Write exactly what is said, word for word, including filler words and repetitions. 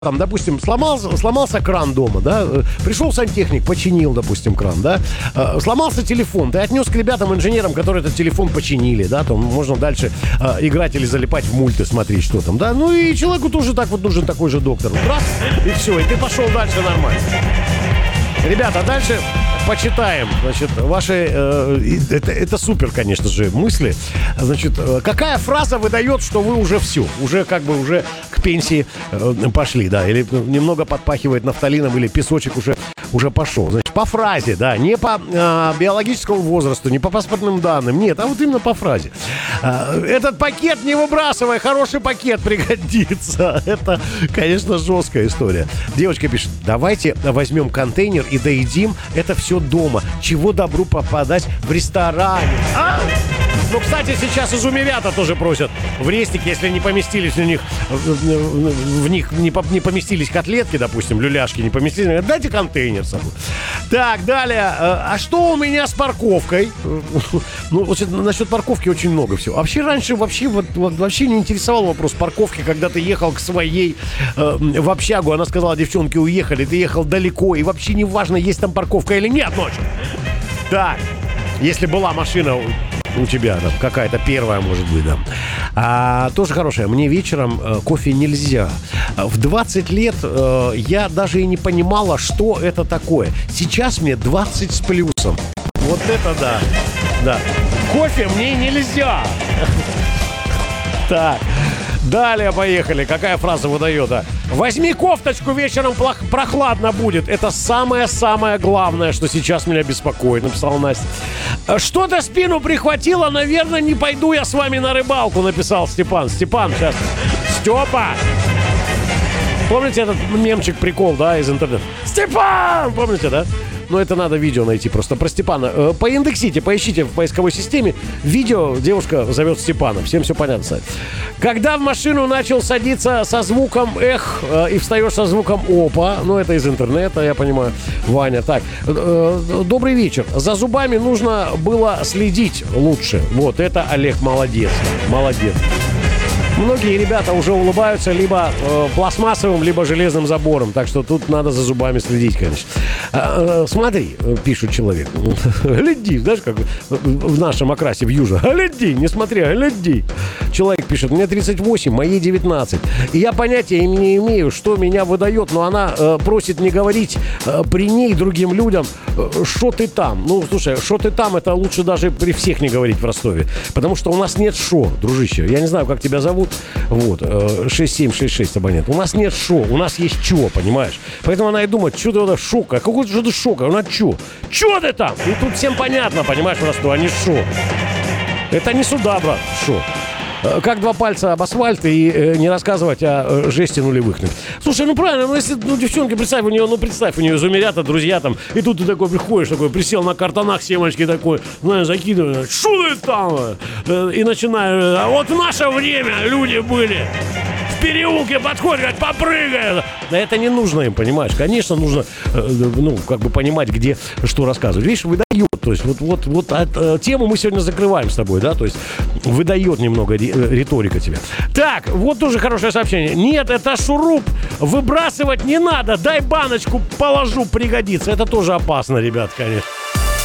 Там, допустим, сломался, сломался кран дома, да, пришел сантехник, починил, допустим, кран, да, сломался телефон, ты отнес к ребятам-инженерам, которые этот телефон починили, да, там можно дальше э, играть или залипать в мульты, смотреть, что там, да, ну и человеку тоже так вот нужен такой же доктор, раз, и все, и ты пошел дальше нормально. Ребята, дальше почитаем, значит, ваши, э, это, это супер, конечно же, мысли, значит, какая фраза выдает, что вы уже все, уже как бы уже к пенсии э, пошли, да, или немного подпахивает нафталином, или песочек уже, уже пошел, значит, по фразе, да, не по э, биологическому возрасту, не по паспортным данным, нет, а вот именно по фразе. Э, этот пакет не выбрасывай, хороший пакет пригодится. Это, конечно, жесткая история. Девочка пишет, давайте возьмем контейнер и доедим это все дома. Чего добру попадать в ресторане? А? Ну, кстати, сейчас изумерята тоже просят в рестик, если не поместились у них, в них не, по, не поместились котлетки, допустим, люляшки не поместились, дайте контейнер с собой. Так, далее. А что у меня с парковкой? Ну, вот насчет парковки очень много всего. Вообще раньше вообще, вот, вот, вообще не интересовал вопрос парковки, когда ты ехал к своей э, в общагу. Она сказала, девчонки уехали, ты ехал далеко, и вообще не важно, есть там парковка или нет ночью. Так, если была машина у тебя, там, какая-то первая, может быть, да. А, тоже хорошая. Мне вечером э, кофе нельзя. В двадцать лет э, я даже и не понимала, что это такое. Сейчас мне двадцать с плюсом. Вот это да. Да. Кофе мне нельзя. Так. Далее поехали. Какая фраза выдает, а? Возьми кофточку, вечером плох- прохладно будет. Это самое-самое главное, что сейчас меня беспокоит, написала Настя. Что-то спину прихватило, наверное, не пойду я с вами на рыбалку, написал Степан. Степан, сейчас. Степа! Помните этот мемчик, прикол, да, из интернета? Степан! Помните, да? Но это надо видео найти просто про Степана. Поиндексите, поищите в поисковой системе. Видео девушка зовет Степана. Всем все понятно, кстати. Когда в машину начал садиться со звуком эх и встаешь со звуком опа. Ну, это из интернета, я понимаю. Ваня, так. Добрый вечер. За зубами нужно было следить лучше. Вот, это Олег молодец. Молодец. Многие ребята уже улыбаются либо э, пластмассовым, либо железным забором. Так что тут надо за зубами следить, конечно. А, э, смотри, пишет человек. Гляди, знаешь, как в нашем окрасе в Юже. Гляди, не смотри, гляди. Человек пишет, мне тридцать восемь, моей девятнадцать. И я понятия не имею, что меня выдает, но она э, просит не говорить э, при ней другим людям, что э, ты там. Ну, слушай, что ты там, это лучше даже при всех не говорить в Ростове. Потому что у нас нет шо, дружище. Я не знаю, как тебя зовут. Вот, шесть семь шесть шесть абонент. У нас нет шо, у нас есть чё, понимаешь? Поэтому она и думает, что ты вот шока, какой же ты шока, у нас чё? Чё ты там? И тут всем понятно, понимаешь, просто, а не шо. Это не сюда, брат, шо. Как два пальца об асфальт и э, не рассказывать о э, жести нулевых. Слушай, ну правильно, ну если, ну, девчонки, представь, у нее, ну представь, у нее изумерята, друзья там, и тут ты такой приходишь, такой, присел на картонах семечки такой, знаешь, закидываешь, что ты там? Э, и начинаю, а вот в наше время люди были. В переулке подходят, говорят, попрыгай. Да это не нужно им, понимаешь? Конечно, нужно, э, ну, как бы понимать, где что рассказывать. Видишь, выдает. То есть вот, вот, вот а, а, тему мы сегодня закрываем с тобой, да? То есть выдает немного риторика тебе. Так, вот тоже хорошее сообщение. Нет, это шуруп. Выбрасывать не надо. Дай баночку, положу, пригодится. Это тоже опасно, ребят, конечно.